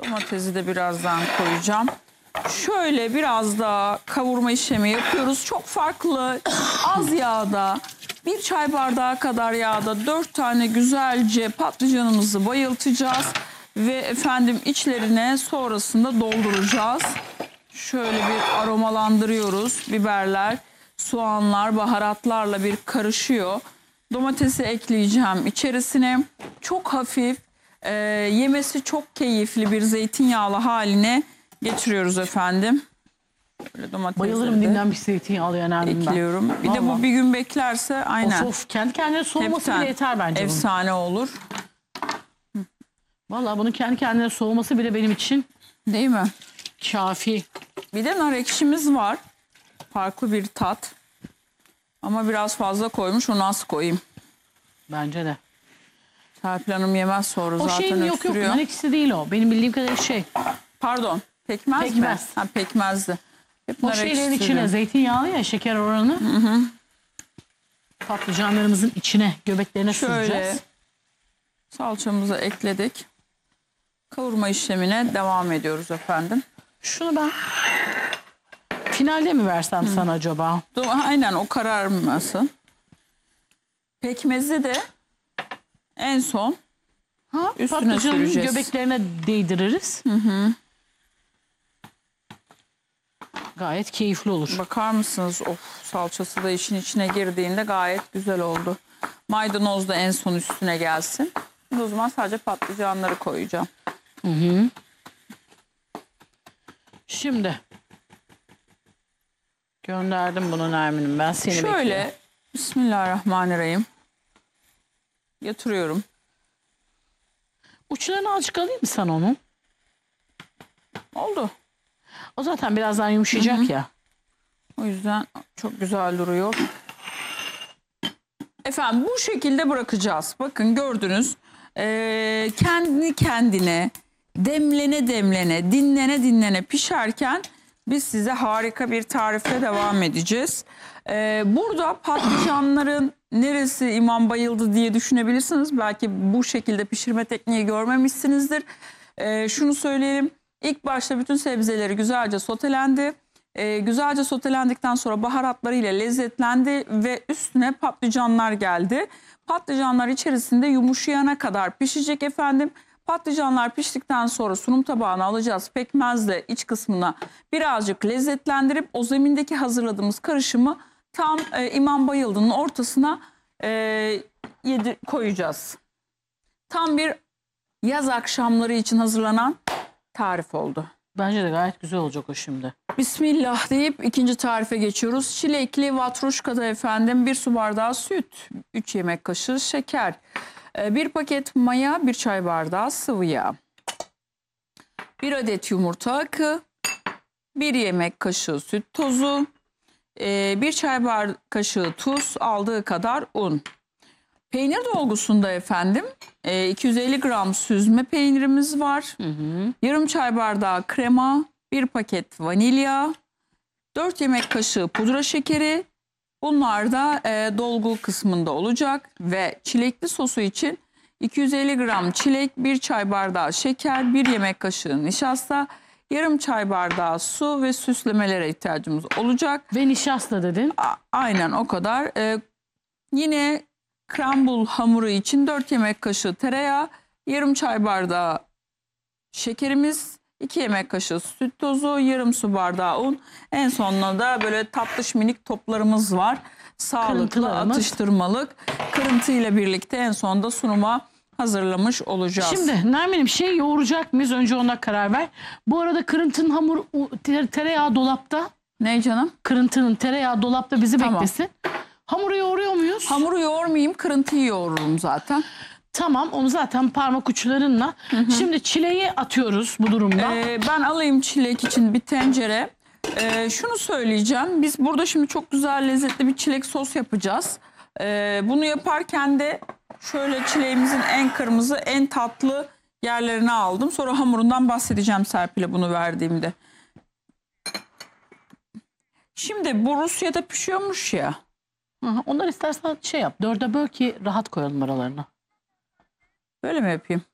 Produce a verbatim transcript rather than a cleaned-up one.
Domatesi de birazdan koyacağım. Şöyle biraz daha kavurma işlemi yapıyoruz. Çok farklı, az yağda, bir çay bardağı kadar yağda dört tane güzelce patlıcanımızı bayıltacağız. Ve efendim içlerine sonrasında dolduracağız. Şöyle bir aromalandırıyoruz. Biberler, soğanlar, baharatlarla bir karışıyor. Domatesi ekleyeceğim içerisine. Çok hafif, e, yemesi çok keyifli bir zeytinyağlı haline getiriyoruz efendim. Böyle domatesleri Bayılırım dinlenmiş zeytinyağlı önemli ekliyorum. Ben. Bir Vallahi. de bu bir gün beklerse aynen. Of, of, kendi kendine soğuması Hepten bile yeter bence bunun. efsane olur. Vallahi bunun kendi kendine soğuması bile benim için Değil mi? kafi. Bir de nar ekşimiz var. Farklı bir tat. Ama biraz fazla koymuş. Onu az koyayım. Bence de. Serpil Hanım yemez sonra O zaten şeyin yok yok. öksürüyor. Nar ekşisi değil o. Benim bildiğim kadarıyla şey. Pardon. Pekmez, Pekmez. mi? Ha, pekmezdi. Hep O nar şeylerin ekşisi içine diyor. zeytinyağlı ya şeker oranı. Hı hı. Patlıcanlarımızın içine, göbeklerine Şöyle süreceğiz. salçamızı ekledik. Kavurma işlemine devam ediyoruz efendim. Şunu ben finalde mi versem sana acaba? Aynen o kararmasın. Pekmezi de en son Ha, üstüne patlıcanın süreceğiz. göbeklerine değdiririz. Hı hı. Gayet keyifli olur. Bakar mısınız? Of, salçası da işin içine girdiğinde gayet güzel oldu. Maydanoz da en son üstüne gelsin. Şimdi o zaman sadece patlıcanları koyacağım. Hı hı. Şimdi gönderdim bunu Nermin'im, ben seni Şöyle bekliyorum. Bismillahirrahmanirrahim yatırıyorum. Uçlarını azıcık alayım mı sana onun? Oldu. O zaten birazdan yumuşayacak Hı hı. ya. O yüzden çok güzel duruyor. Efendim bu şekilde bırakacağız. Bakın gördünüz. Ee, kendi kendine demlene demlene dinlene dinlene pişerken biz size harika bir tarifle devam edeceğiz. Ee, burada patlıcanların neresi imam bayıldı diye düşünebilirsiniz. Belki bu şekilde pişirme tekniği görmemişsinizdir. Ee, şunu söyleyelim. İlk başta bütün sebzeleri güzelce sotelendi. Ee, güzelce sotelendikten sonra baharatlarıyla lezzetlendi ve üstüne patlıcanlar geldi. Patlıcanlar içerisinde yumuşayana kadar pişecek efendim. Patlıcanlar piştikten sonra sunum tabağına alacağız. Pekmezle iç kısmına birazcık lezzetlendirip o zemindeki hazırladığımız karışımı tam e, İmam Bayıldı'nın ortasına e, yedi, koyacağız. Tam bir yaz akşamları için hazırlanan tarif oldu. Bence de gayet güzel olacak o şimdi. Bismillah deyip ikinci tarife geçiyoruz. Çilekli vatruşkada efendim bir su bardağı süt, üç yemek kaşığı şeker, bir paket maya, bir çay bardağı sıvı yağ, bir adet yumurta akı, bir yemek kaşığı süt tozu, bir çay bardağı kaşığı tuz, aldığı kadar un. Peynir dolgusunda efendim iki yüz elli gram süzme peynirimiz var. Hı hı. Yarım çay bardağı krema, bir paket vanilya, dört yemek kaşığı pudra şekeri. Bunlar da e, dolgu kısmında olacak ve çilekli sosu için iki yüz elli gram çilek, bir çay bardağı şeker, bir yemek kaşığı nişasta, yarım çay bardağı su ve süslemelere ihtiyacımız olacak. Ve nişasta dedin. A aynen o kadar. E, yine crumble hamuru için dört yemek kaşığı tereyağı, yarım çay bardağı şekerimiz, iki yemek kaşığı süt tozu, yarım su bardağı un. En sonunda da böyle tatlış minik toplarımız var. Sağlıklı, atıştırmalık. Kırıntıyla birlikte en sonunda sunuma hazırlamış olacağız. Şimdi Nermin'im şey yoğuracak mıyız? Önce ona karar ver. Bu arada kırıntının hamuru tereyağı dolapta. Ne canım? Kırıntının tereyağı dolapta bizi Tamam. beklesin. Hamuru yoğuruyor muyuz? Hamuru yoğurmayayım, kırıntıyı yoğururum zaten. Tamam, onu zaten parmak uçlarınla. Hı hı. Şimdi çileği atıyoruz bu durumda. Ee, ben alayım çilek için bir tencere. Ee, şunu söyleyeceğim. Biz burada şimdi çok güzel lezzetli bir çilek sos yapacağız. Ee, bunu yaparken de şöyle çileğimizin en kırmızı, en tatlı yerlerini aldım. Sonra hamurundan bahsedeceğim Serpil'e bunu verdiğimde. Şimdi bu Rusya'da pişiyormuş ya. Hı hı. Onları istersen şey yap. Dörde böl ki rahat koyalım aralarına. Böyle mi yapayım?